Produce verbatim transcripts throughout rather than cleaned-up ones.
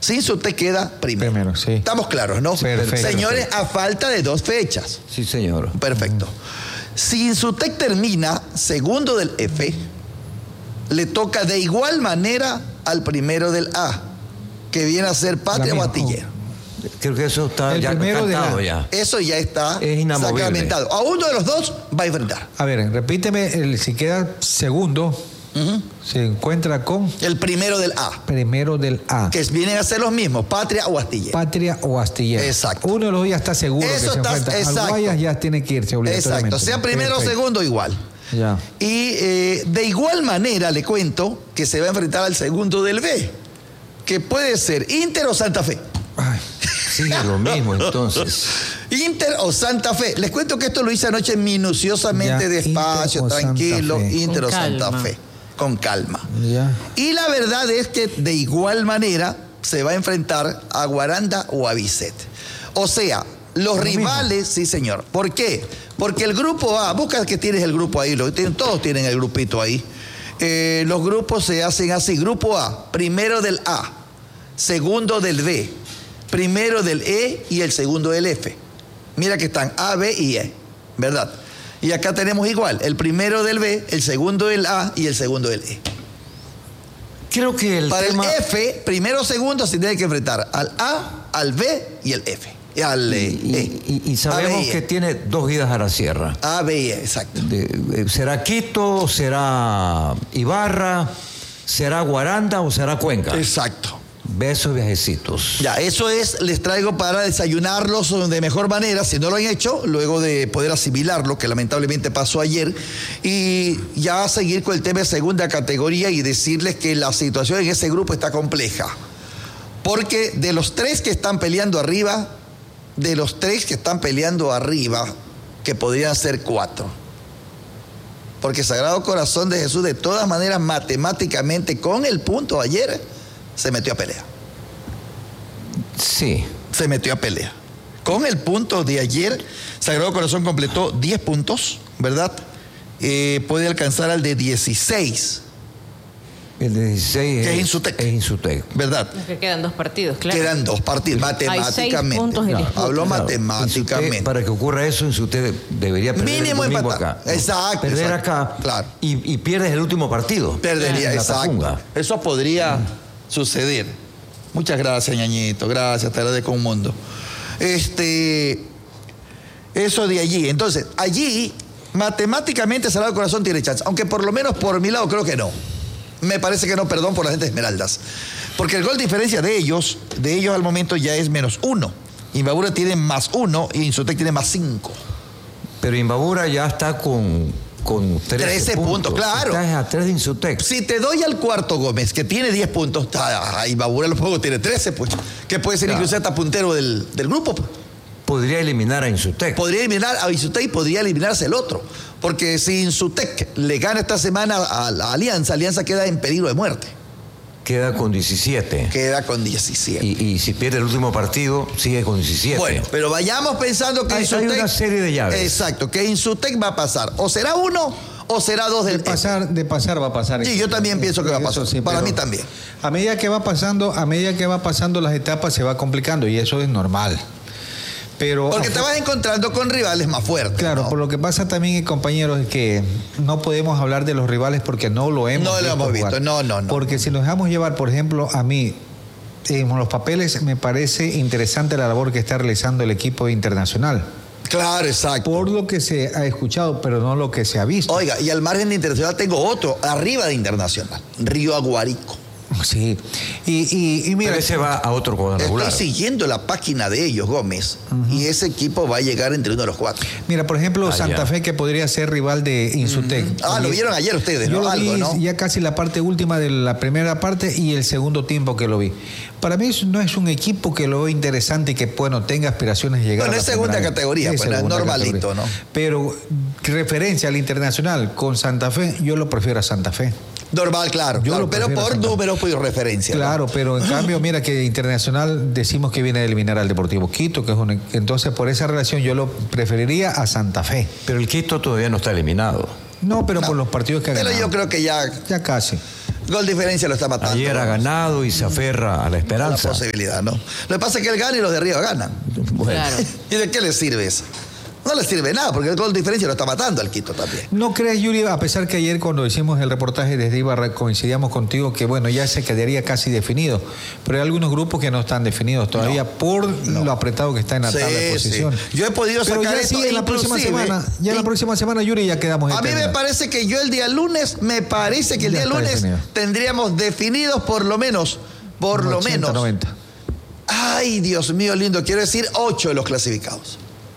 Sin Insutec queda primero. Primero, sí. Estamos claros, ¿no? Perfecto. Señores, a falta de dos fechas. Sí, señor. Perfecto. Si Insutec termina segundo del F, le toca de igual manera al primero del A, que viene a ser Patria o Astillero. Creo que eso está El ya primero de cantado la- ya. Eso ya está Es inamovible. sacramentado. A uno de los dos va a enfrentar. A ver, repíteme, el, si queda segundo, Ujú. se encuentra con El primero del A, primero del A. que vienen a ser los mismos, Patria o Astillero. Patria o Astillero. Exacto. Uno de los dos ya está seguro Eso que se está- enfrenta. exacto. Al Guayas ya tiene que irse obligatoriamente. Exacto, sea primero o Perfecto. segundo igual. Ya. Y eh, de igual manera le cuento que se va a enfrentar al segundo del B, que puede ser Inter o Santa Fe. Ay, Sigue lo mismo entonces. Inter o Santa Fe. Les cuento que esto lo hice anoche minuciosamente, Ya, despacio, Inter o tranquilo. Santa Fe. Inter Con o Santa calma. Fe. Con calma. ya. Y la verdad es que de igual manera se va a enfrentar a Guaranda o a Bicet. O sea, los Lo rivales, sí señor. ¿Por qué? Porque el grupo A, busca que tienes el grupo ahí, lo tienen, todos tienen el grupito ahí. Eh, los grupos se hacen así. Grupo A, primero del A, segundo del B, primero del E y el segundo del F. Mira que están A, B y E, ¿verdad? Y acá tenemos igual, el primero del B, el segundo del A y el segundo del E. Creo que el Para tema... el F, primero segundo se tiene que enfrentar al A, al B y el F. Y al Y, E. y- y sabemos A, B y E. que tiene dos idas a la sierra. A, B y E, exacto. De- eh, ¿Será Quito, será Ibarra, será Guaranda o será Cuenca? Exacto. Ve esos viajecitos. Ya, eso es, les traigo para desayunarlos de mejor manera, si no lo han hecho, luego de poder asimilarlo, que lamentablemente pasó ayer, y ya seguir con el tema de segunda categoría y decirles que la situación en ese grupo está compleja. Porque de los tres que están peleando arriba, de los tres que están peleando arriba, que podrían ser cuatro. Porque Sagrado Corazón de Jesús, de todas maneras, matemáticamente, con el punto ayer, se metió a pelea. Sí. Se metió a pelea. Con el punto de ayer, Sagrado Corazón completó diez puntos, ¿verdad? Eh, puede alcanzar al de dieciséis, El de dieciséis Que es Insutec. Es Insutec. ¿verdad? Que quedan dos partidos, claro. Quedan dos partidos, Hay seis matemáticamente. puntos en disputa. Hablo Claro, matemáticamente. Insutec, para que ocurra eso, Insutec debería perder Mínimo el domingo empatar. acá. Exacto, Perder exacto. acá Claro. y, y pierdes el último partido. Perdería, En la exacto. Tacunga. Eso podría suceder. Muchas gracias, ñañito. Gracias, te agradezco un mundo. Este, eso de allí. Entonces, allí, matemáticamente, Sagrado Corazón tiene chance. Aunque por lo menos por mi lado creo que no. Me parece que no, perdón por la gente de Esmeraldas. Porque el gol diferencia de ellos, de ellos al momento ya es menos uno. Imbabura tiene más uno y Insutec tiene más cinco. Pero Imbabura ya está con, con trece, trece puntos, claro. Estás a tres de Insutec. Si te doy al cuarto Gómez, que tiene diez puntos, ah, Imbabura lo pongo, tiene trece, pues. Que puede ser Claro. incluso hasta puntero del, del grupo, pues. Podría eliminar a Insutec. Podría eliminar a Insutec y podría eliminarse el otro. Porque si Insutec le gana esta semana a la Alianza, Alianza queda en peligro de muerte. Queda con diecisiete. Queda con diecisiete. Y, y si pierde el último partido, sigue con diecisiete. Bueno, pero vayamos pensando que Hay- hay Insutec... una serie de llaves. Exacto, que Insutec va a pasar. O será uno o será dos del De pasar, de pasar va a pasar. Sí, yo también pienso que va a pasar. Eso sí, Para pero mí también. A medida que va pasando, a medida que va pasando las etapas se va complicando y eso es normal. Pero Porque te vas encontrando con rivales más fuertes. claro, ¿no? por lo que pasa también, compañeros, es que no podemos hablar de los rivales porque no lo hemos No lo visto hemos visto, jugar. no, no, no. Porque si nos dejamos llevar, por ejemplo, a mí, en los papeles me parece interesante la labor que está realizando el equipo internacional. Claro, exacto. Por lo que se ha escuchado, pero no lo que se ha visto. Oiga, y al margen de internacional tengo otro, arriba de internacional, Río Aguarico. Sí. Y, y, y mira, Pero ese va a otro Estoy cuadrangular. siguiendo la página de ellos, Gómez, y ese equipo va a llegar entre uno de los cuatro. mira, por ejemplo, Ah, Santa ya. Fe, que podría ser rival de Insutec. Ah, lo Y- vieron ayer ustedes, Yo ¿no? lo Algo, vi ¿no? ya casi la parte última de la primera parte y el segundo tiempo que lo vi. Para mí eso no es un equipo que lo veo interesante y que, bueno, tenga aspiraciones de llegar Bueno, a la es segunda primera. categoría, pues, es segunda normalito, categoría. ¿no? Pero referencia al internacional con Santa Fe, yo lo prefiero a Santa Fe. Normal, claro, Yo claro, lo pero prefiero por Santa Fe. números, por referencia. ¿no? Claro, pero en cambio, mira que internacional decimos que viene a eliminar al Deportivo Quito, que es un, entonces por esa relación yo lo preferiría a Santa Fe. Pero el Quito todavía no está eliminado. No, pero No. por los partidos que ha Pero ganado. yo creo que ya, Ya casi. Gol diferencia lo está matando. Ayer ha ganado y se aferra a la esperanza. La posibilidad, ¿no? Lo que pasa es que él gana y los de arriba ganan. Bueno. Claro. ¿Y de qué le sirve eso? No le sirve nada, porque el gol diferencia lo está matando al Quito también. ¿No crees, Yuri, a pesar que ayer cuando hicimos el reportaje desde Ibarra coincidíamos contigo que, bueno, ya se quedaría casi definido, pero hay algunos grupos que no están definidos todavía no, por no. lo apretado que está en la sí, tabla de posiciones? Sí. Yo he podido sacar pero ya esto sí, en la próxima semana, ya en la próxima semana, Yuri, ya quedamos A mí me parece que yo el día lunes, me parece que el ya día lunes definido. tendríamos definidos por lo menos, por lo ochenta, menos. noventa. Ay, Dios mío lindo, quiero decir ocho de los clasificados.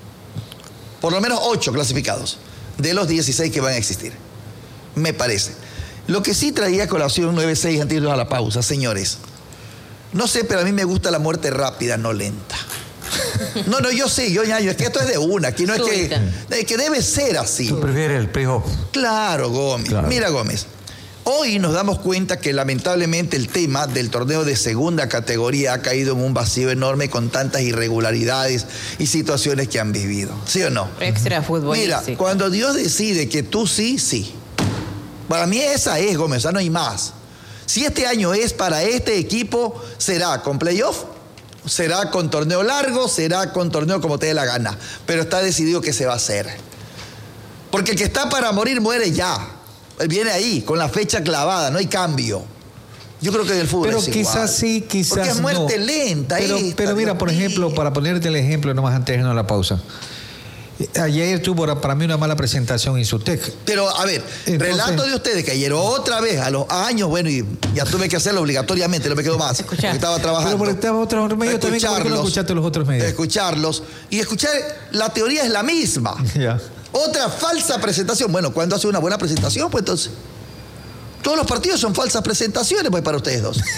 Por lo menos ocho clasificados de los dieciséis que van a existir. Me parece. Lo que sí traía a colación nueve seis antes de irnos a la pausa, señores. No sé, pero a mí me gusta la muerte rápida, no lenta. No, no, yo sé, yo ñaño, es que esto es de una. Aquí no es que, es que debe ser así. ¿Tú prefieres el playoff? Claro, Gómez. Claro. Mira, Gómez. Hoy nos damos cuenta que lamentablemente el tema del torneo de segunda categoría ha caído en un vacío enorme con tantas irregularidades y situaciones que han vivido. ¿Sí o no? Extra fútbol. Mira, sí. Cuando Dios decide que tú sí, sí. Para mí esa es, Gómez, no hay más. Si este año es para este equipo, será con playoff, será con torneo largo, será con torneo como te dé la gana. Pero está decidido que se va a hacer. Porque el que está para morir muere ya. Él viene ahí, con la fecha clavada, no hay cambio. Yo creo que del fútbol pero es quizás igual. sí, quizás Porque es muerte no. lenta. Pero, esta, pero mira, por ejemplo, para ponerte el ejemplo, nomás antes de irnos a la pausa. Ayer tuvo para mí una mala presentación Insutec. Pero, a ver, entonces, relato de ustedes que ayer otra vez, a los años, bueno, y ya tuve que hacerlo obligatoriamente, no me quedó más. Porque estaba trabajando. Pero porque estaba otros medios también, ¿por qué no escuchaste los otros medios? Escucharlos. Y escuchar, la teoría es la misma. Ya. Otra falsa presentación. Bueno, ¿cuándo hace una buena presentación? Pues entonces... Todos los partidos son falsas presentaciones, pues, para ustedes dos.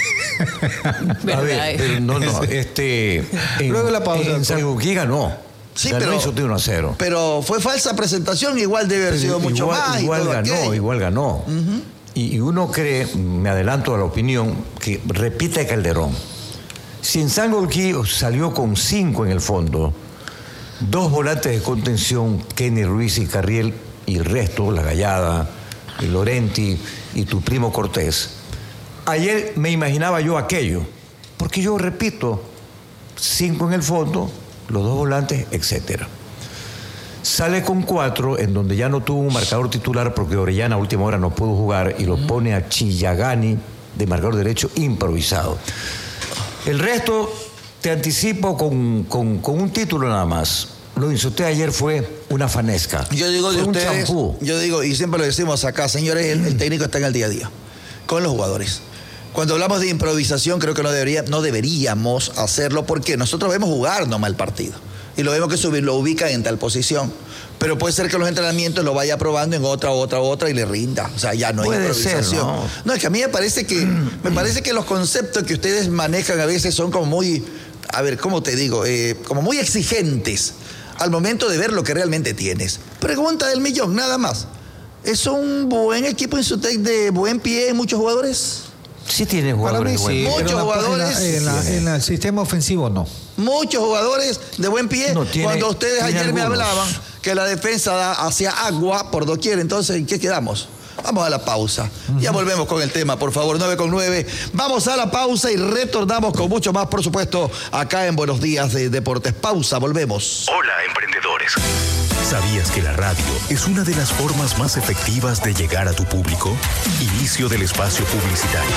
A ver, pero no, no, este... En, Luego la pausa. En Salguquí ganó. Sí, ganó pero... hizo uno a cero. Pero fue falsa presentación, igual debe haber sido igual, mucho más. Igual y todo ganó, aquello. igual ganó. Uh-huh. y, y uno cree, me adelanto a la opinión, que repite Calderón. Si en Salguquí salió con cinco en el fondo, dos volantes de contención, Kenny Ruiz y Carriel, y el resto, la Gallada, y Lorenti y tu primo Cortés. Ayer me imaginaba yo aquello, porque yo repito, cinco en el fondo, los dos volantes, etcétera. Sale con cuatro, en donde ya no tuvo un marcador titular porque Orellana a última hora no pudo jugar y lo pone a Chillagani de marcador derecho improvisado. El resto te anticipo con, con, con un título nada más. Lo insulté ayer fue una fanesca. Yo digo de fue ustedes, yo digo, y siempre lo decimos acá, señores, el, el técnico está en el día a día, con los jugadores. Cuando hablamos de improvisación, creo que no, debería, no deberíamos hacerlo porque nosotros vemos jugar nomás el partido. Y lo vemos que subir, lo ubica en tal posición. Pero puede ser que los entrenamientos lo vaya probando en otra, otra, otra y le rinda. O sea, ya no hay puede improvisación. Ser, ¿no? no, es que a mí me parece que, me parece que los conceptos que ustedes manejan a veces son como muy, a ver, ¿cómo te digo? Eh, como muy exigentes al momento de ver lo que realmente tienes. Pregunta del millón, nada más. ¿Es un buen equipo Insutec de buen pie, muchos jugadores? Sí tiene jugadores. Para mí, sí, muchos jugadores. En, la, en, la, en el sistema ofensivo no. Muchos jugadores de buen pie. No, tiene, Cuando ustedes ayer algunos. me hablaban que la defensa da hacia agua por doquier, entonces ¿en qué quedamos? Vamos a la pausa. Uh-huh. Ya volvemos con el tema, por favor, nueve con nueve. Vamos a la pausa y retornamos con mucho más, por supuesto, acá en Buenos Días de Deportes. Pausa, volvemos. Hola, emprendedores. ¿Sabías que la radio es una de las formas más efectivas de llegar a tu público? Inicio del espacio publicitario.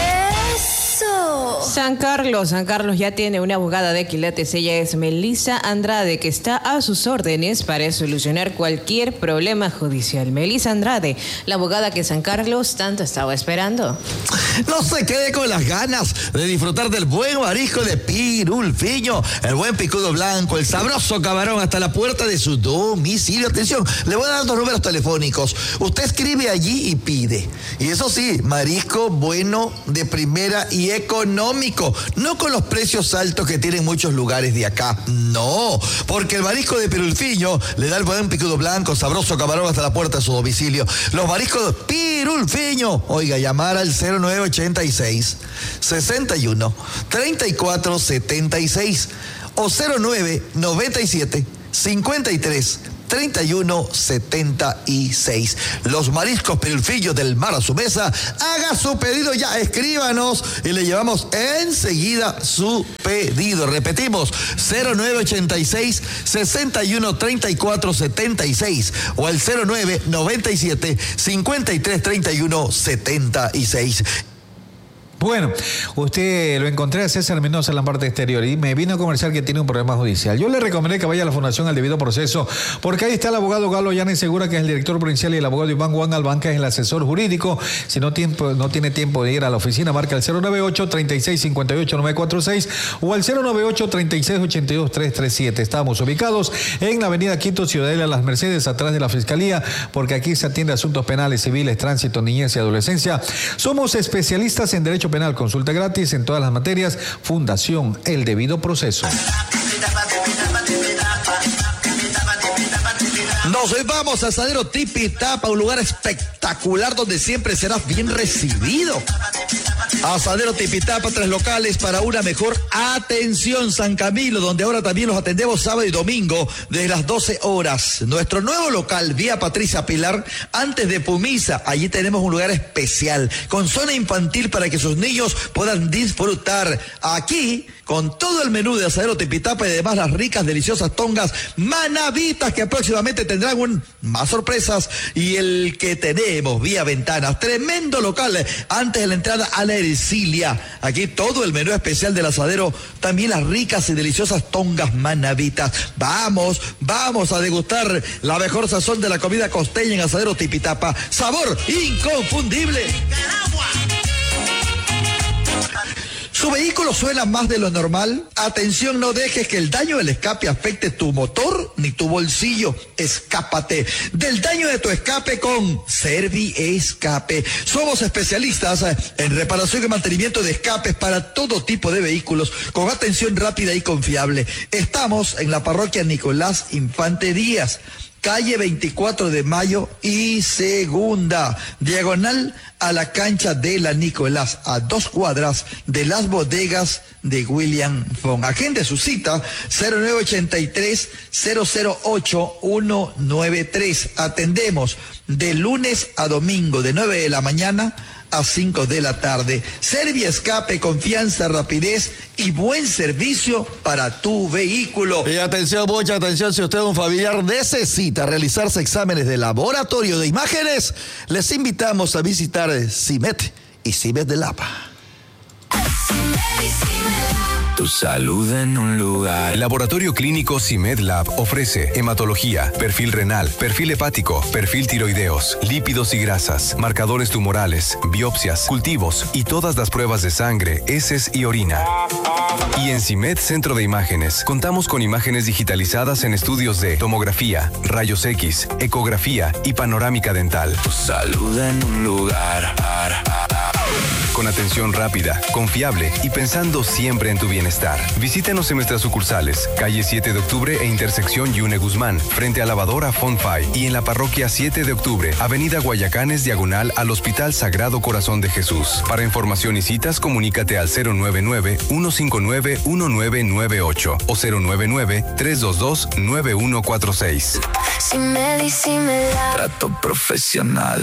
San Carlos, San Carlos ya tiene una abogada de quilates. Ella es Melissa Andrade, que está a sus órdenes para solucionar cualquier problema judicial. Melissa Andrade, la abogada que San Carlos tanto estaba esperando. No se quede con las ganas de disfrutar del buen marisco de Pirulfiño, el buen picudo blanco, el sabroso camarón hasta la puerta de su domicilio. Atención, le voy a dar dos números telefónicos. Usted escribe allí y pide. Y eso sí, marisco bueno, de primera y económico. No con los precios altos que tienen muchos lugares de acá. No, porque el marisco de Pirulfiño le da el buen picudo blanco, sabroso camarón hasta la puerta de su domicilio. Los mariscos de Pirulfiño. Oiga, llamar al cero nueve ochenta y seis, sesenta y uno, treinta y cuatro setenta y seis o cero nueve noventa y siete, cincuenta y tres, treinta y uno setenta y seis. Los mariscos Perulfillos del mar a su mesa. Haga su pedido ya, escríbanos y le llevamos enseguida su pedido. Repetimos, cero nueve ochenta y seis, sesenta y uno treinta y cuatro setenta y seis o el cero nueve noventa y siete, cincuenta y tres treinta y uno setenta y seis. Bueno, usted lo encontré a César Mendoza en la parte exterior y me vino a comerciar que tiene un problema judicial. Yo le recomendé que vaya a la Fundación al Debido Proceso, porque ahí está el abogado Galo Llanes Segura, que es el director provincial, y el abogado Iván Juan Albán, que es el asesor jurídico. Si no, tiempo, no tiene tiempo de ir a la oficina, marca el cero nueve ocho, treinta y seis, cincuenta y ocho, nueve cuatro seis o el cero nueve ocho, treinta y seis, ochenta y dos, trescientos treinta y siete. Estamos ubicados en la avenida Quito, Ciudadela Las Mercedes, atrás de la Fiscalía, porque aquí se atiende asuntos penales, civiles, tránsito, niñez y adolescencia. Somos especialistas en derecho penal, consulta gratis en todas las materias. Fundación El Debido Proceso. Nos vamos a Asadero Tipitapa, un lugar espectacular donde siempre serás bien recibido. Asadero Tipitapa, tres locales para una mejor atención. San Camilo, donde ahora también los atendemos sábado y domingo desde las doce horas. Nuestro nuevo local, vía Patricia Pilar, antes de Pumisa. Allí tenemos un lugar especial con zona infantil para que sus niños puedan disfrutar. Aquí, con todo el menú de Asadero Tipitapa y además las ricas, deliciosas tongas manavitas que próximamente tendrán un, más sorpresas. Y el que tenemos vía ventanas, tremendo local antes de la entrada a la Ercilia. Aquí todo el menú especial del asadero, también las ricas y deliciosas tongas manavitas. Vamos, vamos a degustar la mejor sazón de la comida costeña en Asadero Tipitapa. Sabor inconfundible. ¿Su vehículo suena más de lo normal? Atención, no dejes que el daño del escape afecte tu motor ni tu bolsillo. Escápate del daño de tu escape con Servi Escape. Somos especialistas en reparación y mantenimiento de escapes para todo tipo de vehículos con atención rápida y confiable. Estamos en la parroquia Nicolás Infante Díaz, calle veinticuatro de mayo y segunda, diagonal a la cancha de la Nicolás, a dos cuadras de las bodegas de William Fong. Agende su cita cero nueve ochenta y tres, cero cero ocho, uno nueve tres. Atendemos de lunes a domingo de nueve de la mañana a cinco de la tarde. Servi Escape, confianza, rapidez y buen servicio para tu vehículo. Y atención, mucha atención, si usted o un familiar necesita realizarse exámenes de laboratorio de imágenes, les invitamos a visitar CIMET y CIMET de Lapa. Tu salud en un lugar. El Laboratorio Clínico CIMED Lab ofrece hematología, perfil renal, perfil hepático, perfil tiroideos, lípidos y grasas, marcadores tumorales, biopsias, cultivos y todas las pruebas de sangre, heces y orina. Y en CIMED Centro de Imágenes contamos con imágenes digitalizadas en estudios de tomografía, rayos X, ecografía y panorámica dental. Tu salud en un lugar. Con atención rápida, confiable y pensando siempre en tu bienestar. Visítanos en nuestras sucursales, calle siete de octubre e intersección Yune Guzmán, frente a lavadora Fonfay, y en la parroquia siete de octubre, avenida Guayacanes, diagonal al Hospital Sagrado Corazón de Jesús. Para información y citas, comunícate al cero nueve nueve, uno cinco nueve, uno nueve nueve ocho o cero nueve nueve, tres dos dos, nueve uno cuatro seis. Trato profesional.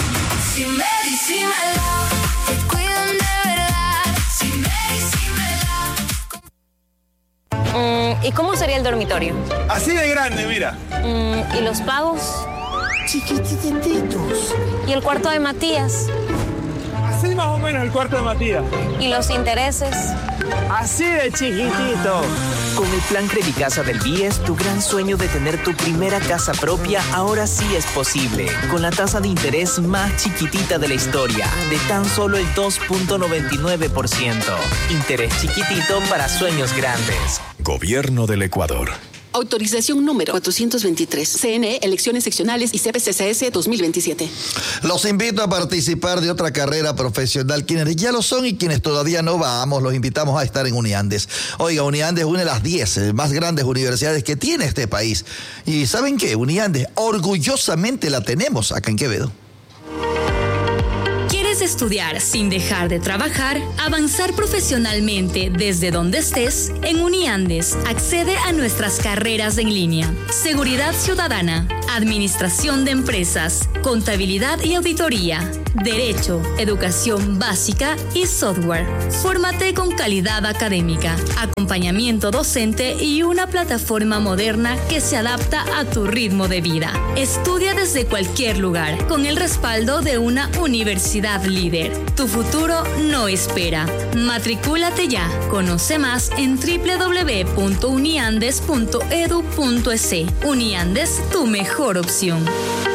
¿Y cómo sería el dormitorio? Así de grande, mira. ¿Y los pagos? Chiquitititos. ¿Y el cuarto de Matías? Así más o menos el cuarto de Matías. ¿Y los intereses? Así de chiquitito. Con el plan Credicasa del B I E S, tu gran sueño de tener tu primera casa propia ahora sí es posible. Con la tasa de interés más chiquitita de la historia, de tan solo el dos punto noventa y nueve por ciento. Interés chiquitito para sueños grandes. Gobierno del Ecuador. Autorización número cuatrocientos veintitrés. C N E, elecciones seccionales y C P C C S dos mil veintisiete. Los invito a participar de otra carrera profesional. Quienes ya lo son y quienes todavía no vamos, los invitamos a estar en Uniandes. Oiga, Uniandes es una de las diez más grandes universidades que tiene este país. ¿Y saben qué? Uniandes orgullosamente la tenemos acá en Quevedo. ¿Quieres estudiar sin dejar de trabajar, avanzar profesionalmente desde donde estés, en Uniandes accede a nuestras carreras en línea. Seguridad Ciudadana, Administración de Empresas, Contabilidad y Auditoría, Derecho, Educación Básica y Software. Fórmate con calidad académica, acompañamiento docente y una plataforma moderna que se adapta a tu ritmo de vida. Estudia desde cualquier lugar, con el respaldo de una universidad líder. Tu futuro no espera. Matricúlate ya. Conoce más en doble u doble u doble u punto uniandes punto e d u punto e s. Uniandes, tu mejor opción.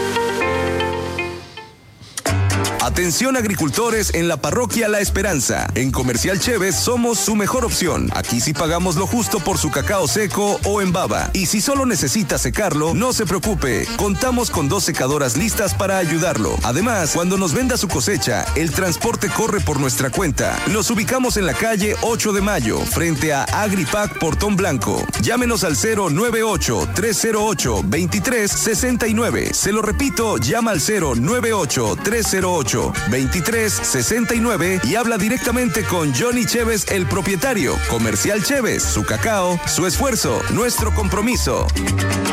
Atención agricultores en la parroquia La Esperanza. En Comercial Chévez somos su mejor opción. Aquí sí pagamos lo justo por su cacao seco o en baba. Y si solo necesita secarlo, no se preocupe. Contamos con dos secadoras listas para ayudarlo. Además, cuando nos venda su cosecha, el transporte corre por nuestra cuenta. Nos ubicamos en la calle ocho de mayo, frente a Agripac Portón Blanco. Llámenos al cero nueve ocho, tres cero ocho, dos tres seis nueve. Se lo repito, llama al cero nueve ocho, tres cero ocho, veintitrés sesenta y nueve y habla directamente con Johnny Chévez, el propietario. Comercial Chévez, su cacao, su esfuerzo, nuestro compromiso.